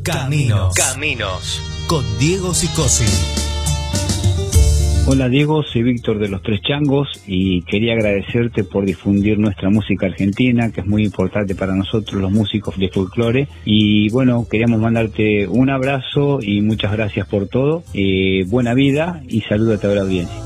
Caminos. Con Diego Sicosi. Hola Diego, soy Víctor de Los Tres Changos y quería agradecerte por difundir nuestra música argentina, que es muy importante para nosotros los músicos de folclore. Y bueno, queríamos mandarte un abrazo y muchas gracias por todo. Buena vida y saludo a toda la audiencia.